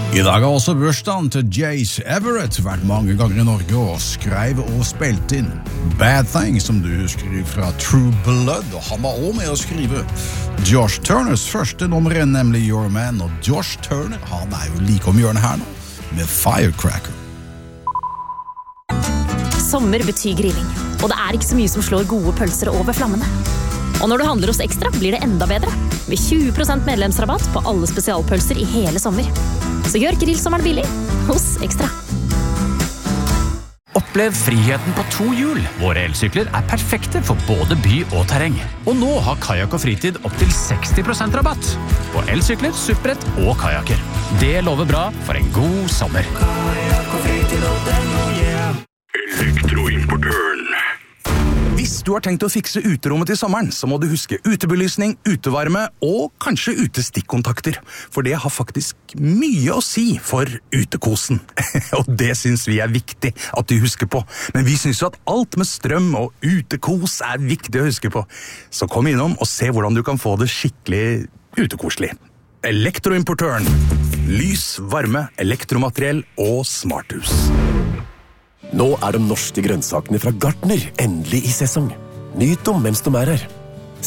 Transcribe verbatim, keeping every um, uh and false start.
I dag har også bursdagen til Jace Everett vært mange ganger i Norge og skrev og spilt inn Bad Thing, som du husker fra True Blood, og han var også med å skrive Josh Turners første nummer, nemlig Your Man, og Josh Turner, han er jo like om hjørnet her nå, med Firecracker. Sommer betyr grilling, og det er ikke så mye som slår gode pølser over flammene. Og når du handler hos Ekstra, blir det enda bedre, med tjue prosent medlemsrabatt på alle spesialpølser i hele sommer. Så gjør grillsommeren billig hos Ekstra. Opplev friheten på to hjul. Våre elsykler er perfekte for både by og terreng. Og nå har Kajak og Fritid opp til seksti prosent rabatt på elsykler, supprett og kajaker. Det lover bra for en god sommer. Kajak og Fritid og den, oh yeah. Elektroimportøren. Hvis du har tenkt å fikse uterommet til sommeren, så må du huske utebelysning, utevarme og kanskje utestikkontakter. For det har faktisk mye å si for utekosen. Og det synes vi er viktig at du husker på. Men vi synes jo at alt med strøm og utekos er viktig å huske på. Så kom innom og se hvordan du kan få det skikkelig utekoselig. Elektroimportøren. Lys, varme, elektromateriell og smarthus. Nå er de norske grønnsakene fra Gartner endelig i sesong. Nyt dem mens de er her.